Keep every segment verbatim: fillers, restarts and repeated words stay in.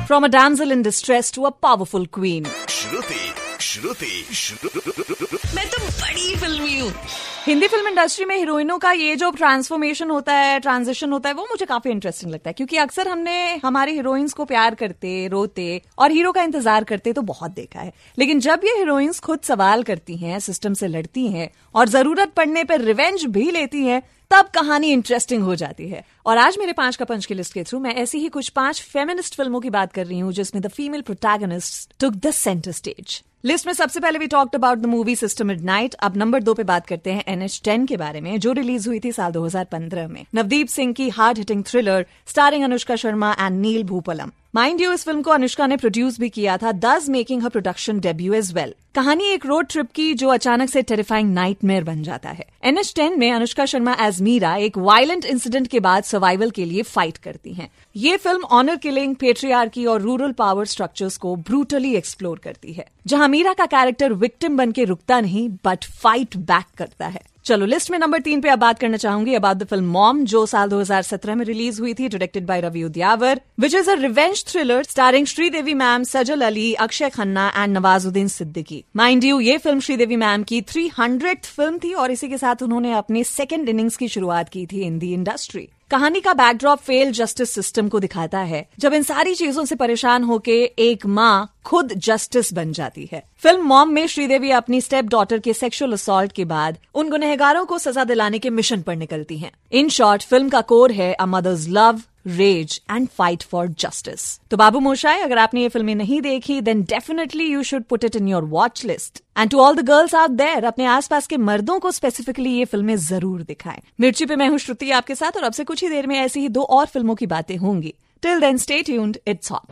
From a damsel in distress to a powerful queen. श्रुति श्रुति श्रुति मैं तो बड़ी फिल्मी हूँ। हिंदी फिल्म इंडस्ट्री में हीरोइनों का ये जो ट्रांसफॉर्मेशन होता है, ट्रांजिशन होता है, वो मुझे काफी इंटरेस्टिंग लगता है, क्योंकि अक्सर हमने हमारी हीरोइंस को प्यार करते, रोते और हीरो का इंतजार करते तो बहुत देखा है। लेकिन जब ये हीरोइंस खुद सवाल करती हैं, सिस्टम से लड़ती हैं और जरूरत पड़ने पर रिवेंज भी लेती हैं, तब कहानी इंटरेस्टिंग हो जाती है। और आज मेरे पांच का पंच की लिस्ट के थ्रू मैं ऐसी ही कुछ पांच फेमिनिस्ट फिल्मों की बात कर रही हूँ जिसमें the female protagonist took the centre stage. List में सबसे पहले we talked about the movie sister midnight. अब नंबर दो पे बात करते हैं एन एच टेन के बारे में, जो रिलीज हुई थी साल दो हज़ार पंद्रह में। नवदीप सिंह की hard hitting thriller starring Anushka Sharma and nil Bhoopalam. Mind you, इस फिल्म को अनुष्का ने प्रोड्यूस भी किया था, दस मेकिंग हर प्रोडक्शन डेब्यू एज वेल। कहानी एक रोड ट्रिप की जो अचानक से टेरिफाइंग नाइटमेयर बन जाता है। एन एच टेन में अनुष्का शर्मा एज मीरा एक वायलेंट इंसिडेंट के बाद सर्वाइवल के लिए फाइट करती हैं। ये फिल्म ऑनर किलिंग, पेट्रियार्की और रूरल पावर स्ट्रक्चर्स को ब्रूटली एक्सप्लोर करती है, जहां मीरा का कैरेक्टर विक्टिम बन के रुकता नहीं बट फाइट बैक करता है। चलो लिस्ट में नंबर तीन पे अब बात करना चाहूंगी अबाउट द फिल्म मॉम, जो साल दो हज़ार सत्रह में रिलीज हुई थी, directed by Ravi उद्यावर, which is a revenge thriller starring Sridevi ma'am, Sajal Ali, Akshay Khanna and Nawazuddin Siddiqui. Mind you, ये फिल्म श्रीदेवी मैम की थ्री हंड्रेड फिल्म थी और इसी के साथ उन्होंने अपनी सेकेंड इनिंग्स की शुरुआत की थी इन दी इंडस्ट्री। कहानी का बैकड्रॉप फेल जस्टिस सिस्टम को दिखाता है, जब इन सारी चीजों से परेशान होके एक माँ खुद जस्टिस बन जाती है। फिल्म मॉम में श्रीदेवी अपनी स्टेप डॉटर के सेक्सुअल असॉल्ट के बाद उन गुनहगारों को सजा दिलाने के मिशन पर निकलती हैं। इन शॉर्ट, फिल्म का कोर है अ mother's love, raise and fight for justice. तो बाबू मोशाय, अगर आपने ये फिल्में नहीं देखी then definitely you should put it in your watch list. And to all the girls out there, अपने आसपास के मर्दों को स्पेसिफिकली ये फिल्में जरूर दिखाएं। मिर्ची पे मैं हूँ श्रुति आपके साथ, और अब से कुछ ही देर में ऐसी ही दो और फिल्मों की बातें होंगी। Till then stay tuned, it's hot.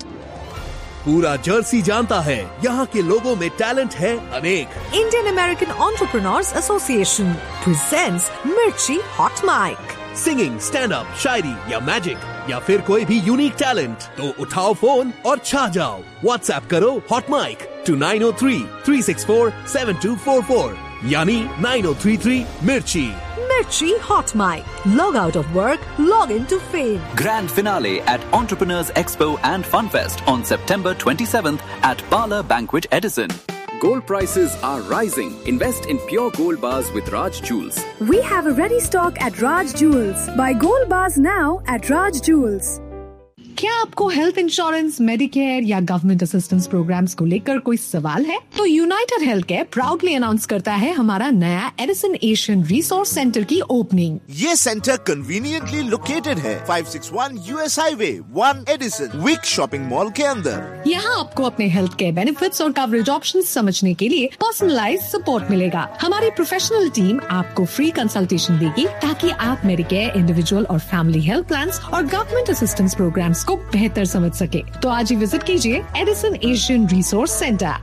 पूरा जर्सी जानता है यहाँ के लोगों में टैलेंट है अनेक। Indian American Entrepreneurs Association presents Mirchi Hot Mic. Singing, stand up, शायरी या मैजिक या फिर कोई भी यूनिक टैलेंट, तो उठाओ फोन और छा जाओ। व्हाट्सएप करो hot mic to nine O three three six four seven to four four यानी नाइन ओ थ्री थ्री मिर्ची। Mirchi Hot Mic. Log out of work, log into fame. Grand finale at Entrepreneurs Expo and Funfest on September twenty-seventh at Parlor Banquet Edison. Gold prices are rising. Invest in pure gold bars with Raj Jewels. We have a ready stock at Raj Jewels. Buy gold bars now at Raj Jewels. क्या आपको health insurance, Medicare या government assistance programmes को लेकर कोई सवाल है? तो United health care proudly announce करता है हमारा नया एडिसन एशियन रिसोर्स सेंटर की ओपनिंग। ये सेंटर कन्वीनियंटली लोकेटेड है five six one US highway one Edison Wick shopping mall के अंदर। यहाँ आपको अपने हेल्थ केयर बेनिफिट्स और कवरेज ऑप्शंस समझने के लिए पर्सनलाइज्ड सपोर्ट मिलेगा। हमारी प्रोफेशनल टीम आपको फ्री कंसल्टेशन देगी ताकि आप मेडिकेयर, इंडिविजुअल और फैमिली हेल्थ प्लान्स और गवर्नमेंट असिस्टेंस प्रोग्राम्स को बेहतर समझ सके। तो आज ही विजिट कीजिए Edison Asian resource centre.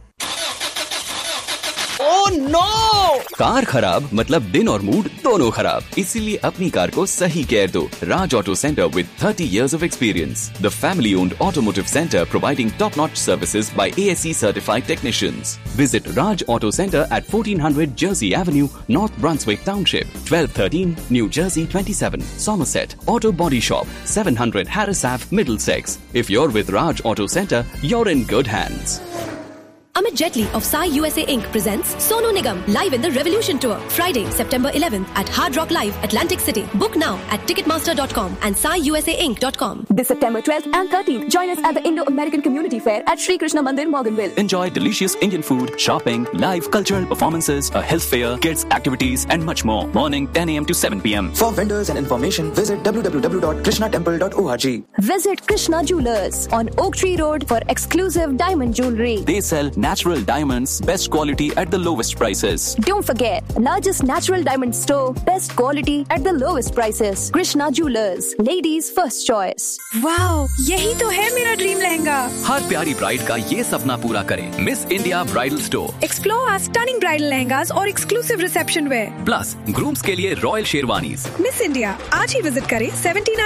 Oh no! Car खराब मतलब दिन और मूड दोनों खराब, इसीलिए अपनी कार को सही केयर दो। राज auto centre with thirty years of experience. The family-owned automotive center providing top-notch services by A S E certified technicians. Visit Raj Auto Center at fourteen hundred Jersey Avenue, North Brunswick Township, twelve thirteen New Jersey twenty-seven, Somerset. Auto Body Shop, seven hundred Harris Ave, Middlesex. If you're with Raj Auto Center, you're in good hands. Amit Jetli of Sai U S A Incorporated presents Sonu Nigam live in the Revolution Tour, Friday, September eleventh at Hard Rock Live, Atlantic City. Book now at ticketmaster dot com and sai u s a inc dot com. This September twelfth and thirteenth, join us at the Indo-American Community Fair at Sri Krishna Mandir, Morganville. Enjoy delicious Indian food, shopping, live cultural performances, a health fair, kids activities and much more. Morning ten a m to seven p m. For vendors and information, visit w w w dot krishna temple dot org. Visit Krishna Jewelers on Oak Tree Road for exclusive diamond jewelry. They sell natural diamonds, best quality at the lowest prices. Don't forget, largest natural diamond store, best quality at the lowest prices. Krishna Jewelers, ladies first choice. Wow, यही तो है मेरा dream lehenga. हर प्यारी bride का ये सपना पूरा करें। Miss India bridal store. Explore our stunning bridal lehengas और exclusive reception wear. Plus grooms के लिए रॉयल शेरवानीज। मिस इंडिया, आज ही विजिट करें सेवेंटी नाइन